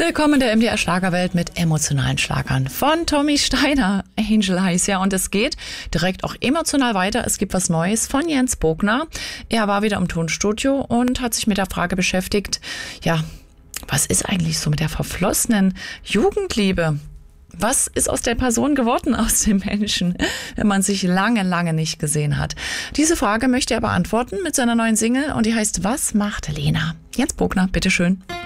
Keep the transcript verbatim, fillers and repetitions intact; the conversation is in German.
Willkommen in der M D R Schlagerwelt mit emotionalen Schlagern von Tommy Steiner. Angel Eyes, ja, und es geht direkt auch emotional weiter. Es gibt was Neues von Jens Bogner. Er war wieder im Tonstudio und hat sich mit der Frage beschäftigt, ja, was ist eigentlich so mit der verflossenen Jugendliebe? Was ist aus der Person geworden, aus dem Menschen, wenn man sich lange, lange nicht gesehen hat? Diese Frage möchte er beantworten mit seiner neuen Single und die heißt Was macht Lena? Jens Bogner, bitteschön.